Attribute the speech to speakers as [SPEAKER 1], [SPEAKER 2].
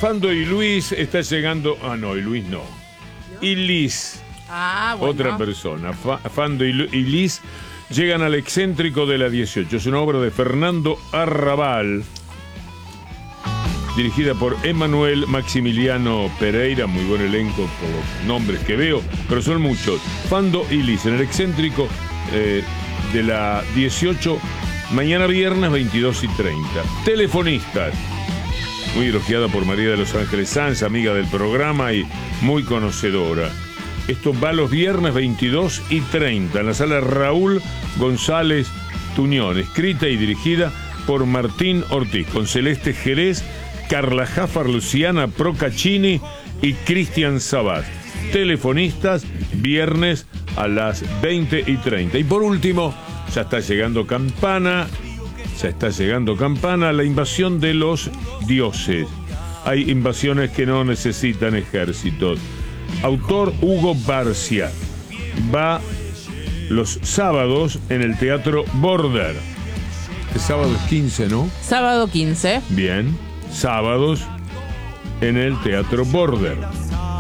[SPEAKER 1] Fando y Luis está llegando. Ah, no, y Luis no. Y Liz.
[SPEAKER 2] Ah, bueno.
[SPEAKER 1] Otra persona. Fando y Liz llegan al excéntrico de la 18. Es una obra de Fernando Arrabal, dirigida por Emanuel Maximiliano Pereira. Muy buen elenco por los nombres que veo, pero son muchos. Fando y Liz en el excéntrico de la 18, mañana viernes 22:30. Telefonistas, muy elogiada por María de los Ángeles Sanz, amiga del programa y muy conocedora. Esto va los viernes 22:30 en la sala Raúl González Tuñón, escrita y dirigida por Martín Ortiz, con Celeste Jerez, Carla Jáfar, Luciana Procaccini y Cristian Sabat. Telefonistas, viernes a las 20:30. Y por último, ya está llegando Campana, la invasión de los dioses. Hay invasiones que no necesitan ejércitos. Autor Hugo Barcia. Va los sábados en el Teatro Border. El sábado es 15, ¿no?
[SPEAKER 2] Sábado 15.
[SPEAKER 1] Bien. Sábados en el Teatro Border.